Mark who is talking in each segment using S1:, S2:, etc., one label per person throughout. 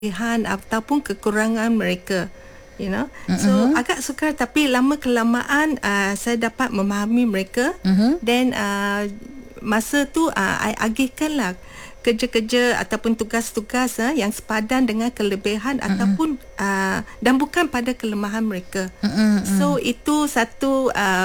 S1: kelebihan ataupun kekurangan mereka. So agak sukar, tapi lama kelamaan saya dapat memahami mereka. Then masa tu I agihkanlah kerja-kerja ataupun tugas-tugas yang sepadan dengan kelebihan ataupun dan bukan pada kelemahan mereka. So itu satu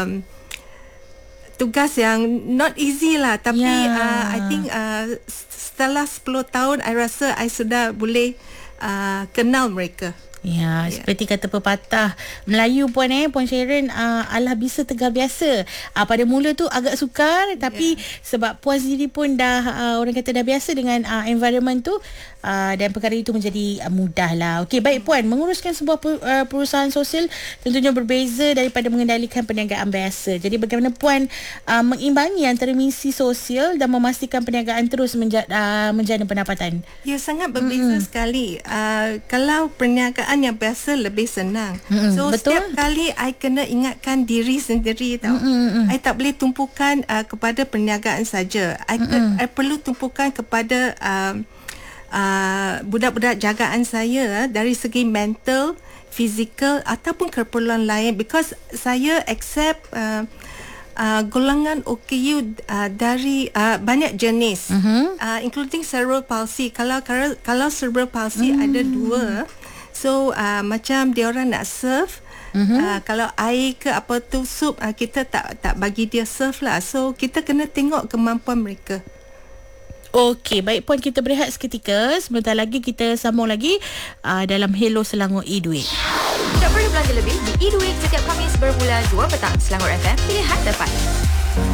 S1: tugas yang not easy lah, tapi I think setelah 10 tahun I rasa I sudah boleh kenal mereka.
S2: Ya, seperti kata pepatah Melayu Puan Sharon, alah bisa tegar biasa. Pada mula tu agak sukar, tapi sebab Puan sendiri pun dah orang kata dah biasa dengan environment tu, dan perkara itu menjadi mudah lah. Okey, baik Puan, menguruskan sebuah perusahaan sosial tentunya berbeza daripada mengendalikan perniagaan biasa. Jadi bagaimana Puan mengimbangi antara misi sosial dan memastikan perniagaan terus menjana pendapatan?
S1: Ya, sangat berbeza sekali. Kalau perniagaan yang biasa lebih senang. So betul. Setiap kali I kena ingatkan diri sendiri tau. I tak boleh tumpukan kepada perniagaan saja. I perlu tumpukan kepada budak-budak jagaan saya dari segi mental, fizikal ataupun keperluan lain, because saya accept golongan OKU dari banyak jenis, including cerebral palsy. Kalau cerebral palsy ada 2. So macam dia orang nak serve, kalau air ke apa tu sup, kita tak bagi dia serve lah. So kita kena tengok kemampuan mereka.
S2: Okey, baik Puan, kita berehat seketika. Sebentar lagi kita sambung lagi dalam Hello Selangor E-Duit.
S3: Tak perlu belanja lebih di E-Duit setiap Khamis bermula 2 petang. Selangor FM, pilihan tepat.